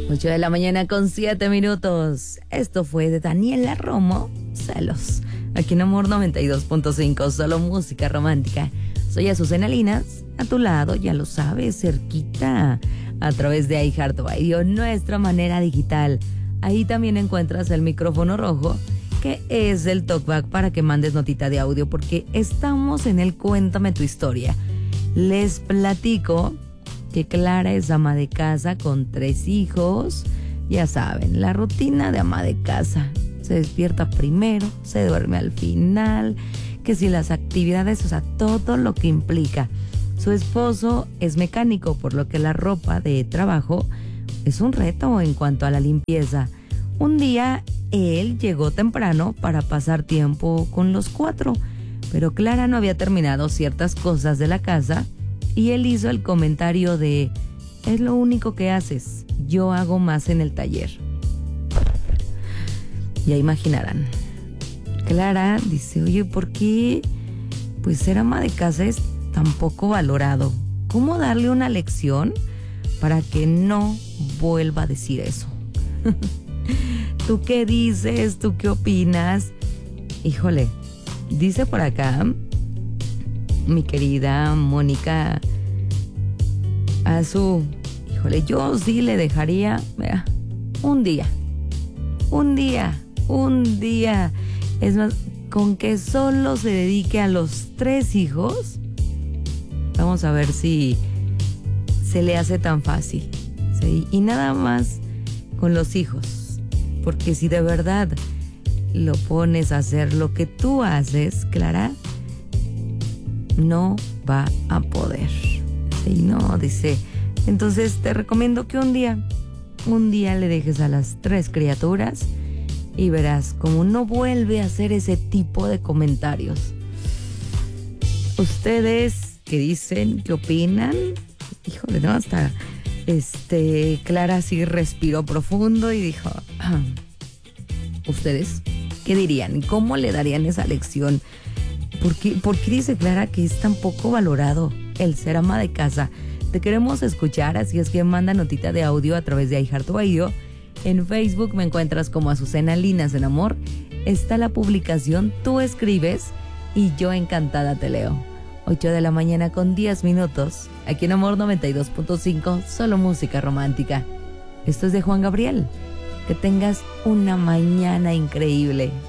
8 de la mañana con 7 minutos. Esto fue de Daniela Romo, Celos. Aquí en Amor 92.5, solo música romántica. Soy Azucena Linas, a tu lado, ya lo sabes, cerquita, a través de iHeartRadio, nuestra manera digital. Ahí también encuentras el micrófono rojo, que es el talkback para que mandes notita de audio, porque estamos en el Cuéntame tu historia. Les platico que Clara es ama de casa con 3 hijos. Ya saben, la rutina de ama de casa. Se despierta primero, se duerme al final, que si las actividades, o sea, todo lo que implica. Su esposo es mecánico, por lo que la ropa de trabajo es un reto en cuanto a la limpieza. Un día él llegó temprano para pasar tiempo con los 4, pero Clara no había terminado ciertas cosas de la casa y él hizo el comentario de: es lo único que haces, yo hago más en el taller. Ya imaginarán. Clara dice: oye, ¿por qué pues ser ama de casa es tan poco valorado? ¿Cómo darle una lección para que no vuelva a decir eso? ¿Tú qué dices? ¿Tú qué opinas? Híjole, dice por acá mi querida Mónica Azu, híjole, yo sí le dejaría, vea, un día. Es más, con que solo se dedique a los 3 hijos, vamos a ver si se le hace tan fácil, ¿sí? Y nada más con los hijos, porque si de verdad lo pones a hacer lo que tú haces, Clara, no va a poder. Sí, no, dice. Entonces te recomiendo que un día le dejes a las 3 criaturas y verás cómo no vuelve a hacer ese tipo de comentarios. ¿Ustedes qué dicen? ¿Qué opinan? Híjole, no, hasta Clara sí respiró profundo y dijo: ¿ustedes qué dirían? ¿Cómo le darían esa lección? ¿Por qué dice Clara que es tan poco valorado el ser ama de casa? Te queremos escuchar, así es que manda notita de audio a través de iHeartRadio. En Facebook me encuentras como Azucena Linas en Amor. Está la publicación, tú escribes y yo encantada te leo. 8 de la mañana con 10 minutos. Aquí en Amor 92.5, solo música romántica. Esto es de Juan Gabriel. Que tengas una mañana increíble.